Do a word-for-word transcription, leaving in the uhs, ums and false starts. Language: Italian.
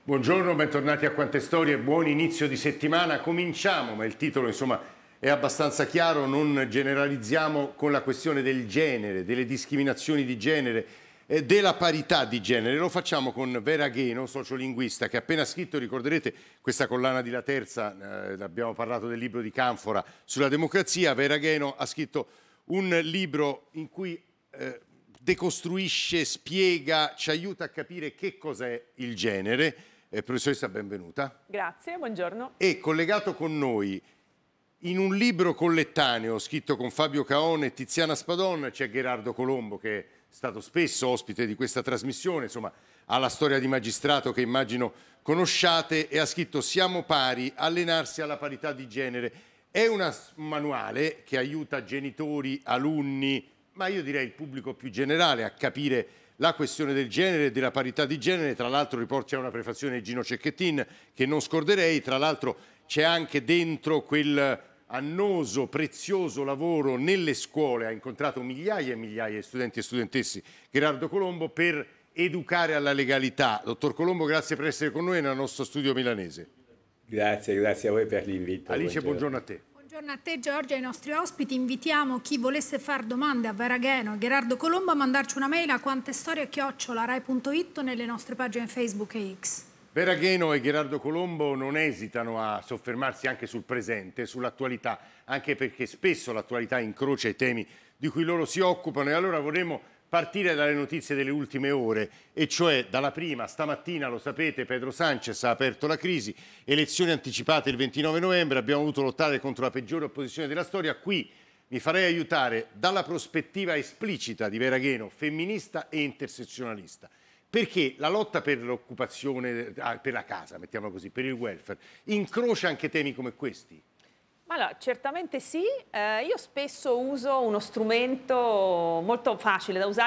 Buongiorno, bentornati a Quante Storie, buon inizio di settimana. Cominciamo, ma il titolo insomma è abbastanza chiaro, non generalizziamo con la questione del genere, delle discriminazioni di genere, eh, della parità di genere. Lo facciamo con Vera Gheno, sociolinguista, che ha appena scritto, ricorderete, questa collana di La Terza, eh, abbiamo parlato del libro di Canfora sulla democrazia. Vera Gheno ha scritto un libro in cui eh, decostruisce, spiega, ci aiuta a capire che cos'è il genere. Eh, professoressa, benvenuta. Grazie, buongiorno. E collegato con noi, in un libro collettaneo scritto con Fabio Caone e Tiziana Spadon, c'è Gherardo Colombo, che è stato spesso ospite di questa trasmissione, insomma, ha la storia di magistrato che immagino conosciate, e ha scritto Siamo pari, allenarsi alla parità di genere. È una, un manuale che aiuta genitori, alunni, ma io direi il pubblico più generale a capire la questione del genere e della parità di genere. Tra l'altro riporta una prefazione di Gino Cecchettin che non scorderei. Tra l'altro c'è anche dentro quel annoso, prezioso lavoro nelle scuole, ha incontrato migliaia e migliaia di studenti e studentesse, Gherardo Colombo, per educare alla legalità. Dottor Colombo, grazie per essere con noi nel nostro studio milanese. Grazie, grazie a voi per l'invito. Alice, buongiorno, buongiorno a te. Buongiorno a te Giorgia e ai nostri ospiti. Invitiamo chi volesse fare domande a Vera Gheno e Gherardo Colombo a mandarci una mail a quantestorie chiocciola rai punto it nelle nostre pagine Facebook e X. Vera Gheno e Gherardo Colombo non esitano a soffermarsi anche sul presente, sull'attualità, anche perché spesso l'attualità incrocia i temi di cui loro si occupano, e allora vorremmo partire dalle notizie delle ultime ore, e cioè dalla prima. Stamattina, lo sapete, Pedro Sánchez ha aperto la crisi, elezioni anticipate il ventinove novembre, abbiamo dovuto lottare contro la peggiore opposizione della storia. Qui mi farei aiutare dalla prospettiva esplicita di Vera Gheno, femminista e intersezionalista, perché la lotta per l'occupazione, per la casa, mettiamola così, per il welfare, incrocia anche temi come questi. Allora, certamente sì, eh, io spesso uso uno strumento molto facile da usare